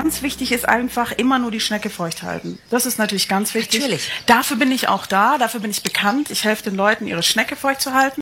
ganz wichtig ist einfach immer nur die Schnecke feucht halten. Das ist natürlich ganz wichtig. Natürlich. Dafür bin ich auch da, dafür bin ich bekannt. Ich helfe den Leuten, ihre Schnecke feucht zu halten.